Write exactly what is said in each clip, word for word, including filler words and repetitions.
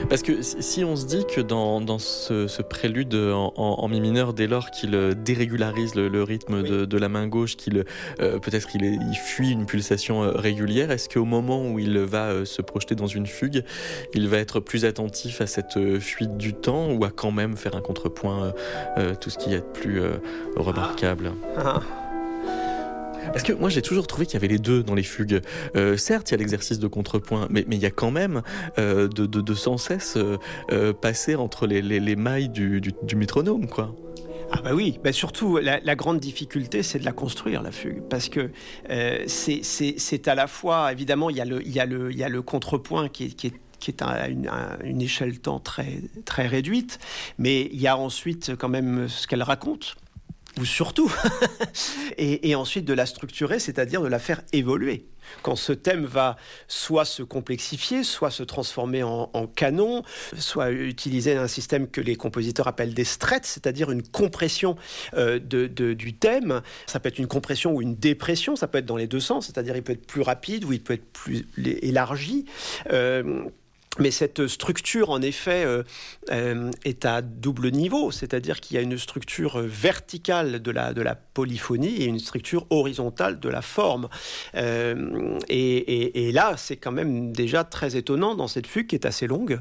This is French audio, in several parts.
Parce que si on se dit que dans, dans ce, ce prélude en, en, en mi mineur, dès lors qu'il dérégularise le, le rythme oui. de, de la main gauche, qu'il euh, peut-être il, est, il fuit une pulsation régulière, est-ce qu'au moment où il va euh, se projeter dans une fugue, il va être plus attentif à cette euh, fuite du temps ou à quand même faire un contrepoint, euh, euh, tout ce qui est de plus euh, remarquable ah. Ah. Parce que moi j'ai toujours trouvé qu'il y avait les deux dans les fugues. Euh, certes, il y a l'exercice de contrepoint, mais, mais il y a quand même euh, de, de, de sans cesse euh, euh, passer entre les, les, les mailles du, du, du métronome, quoi. Ah bah oui, bah surtout la, la grande difficulté c'est de la construire la fugue parce que euh, c'est, c'est, c'est à la fois évidemment il y a le, il y a le, il y a le contrepoint qui est, qui est qui est à une, à une échelle temps très, très réduite, mais il y a ensuite quand même ce qu'elle raconte. Ou surtout, et, et ensuite de la structurer, c'est-à-dire de la faire évoluer. Quand ce thème va soit se complexifier, soit se transformer en, en canon, soit utiliser un système que les compositeurs appellent des strets, c'est-à-dire une compression euh, de, de, du thème. Ça peut être une compression ou une dépression, ça peut être dans les deux sens, c'est-à-dire il peut être plus rapide ou il peut être plus élargi. Euh, Mais cette structure, en effet, euh, euh, est à double niveau, c'est-à-dire qu'il y a une structure verticale de la, de la polyphonie et une structure horizontale de la forme. Euh, et, et, et là, c'est quand même déjà très étonnant dans cette fugue qui est assez longue,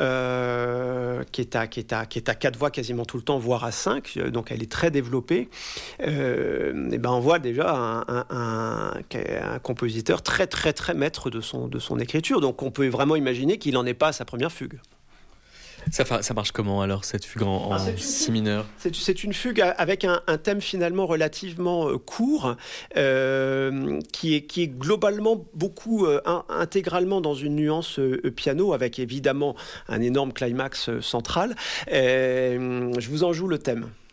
euh, qui, est à, qui, est à, qui est à quatre voix quasiment tout le temps, voire à cinq, donc elle est très développée. Euh, et ben on voit déjà un, un, un, un compositeur très, très, très maître de son, de son écriture. Donc on peut vraiment imaginer qu'il n'en est pas à sa première fugue. Ça, ça marche comment alors, cette fugue en, en ah, si mineur ? c'est, c'est une fugue avec un, un thème finalement relativement euh, court, euh, qui, est, qui est globalement beaucoup euh, in, intégralement dans une nuance euh, piano, avec évidemment un énorme climax euh, central. Euh, je vous en joue le thème.